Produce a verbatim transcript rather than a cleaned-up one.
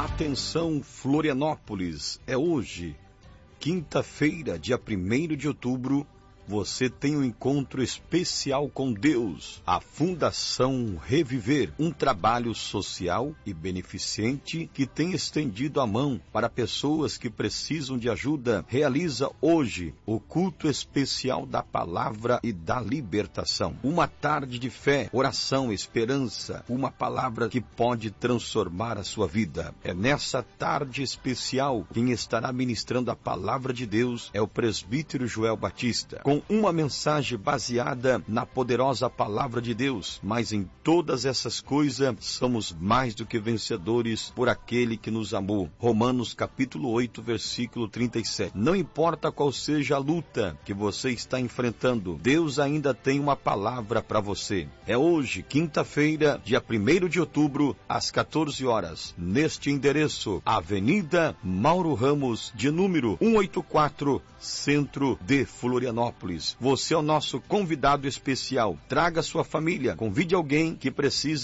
Atenção Florianópolis, é hoje, quinta-feira, dia primeiro de outubro, você tem um encontro especial com Deus. A Fundação Reviver, um trabalho social e beneficente que tem estendido a mão para pessoas que precisam de ajuda, realiza hoje o culto especial da palavra e da libertação. Uma tarde de fé, oração, esperança, uma palavra que pode transformar a sua vida. É nessa tarde especial quem estará ministrando a palavra de Deus é o presbítero Joel Batista, com uma mensagem baseada na poderosa palavra de Deus. Mas em todas essas coisas somos mais do que vencedores por aquele que nos amou. Romanos capítulo oito, versículo trinta e sete. Não importa qual seja a luta que você está enfrentando, Deus ainda tem uma palavra para você. É hoje, quinta-feira, dia primeiro de outubro, às quatorze horas, neste endereço, Avenida Mauro Ramos, de número cento e oitenta e quatro, Centro de Florianópolis. Você é o nosso convidado especial. Traga sua família, convide alguém que precisa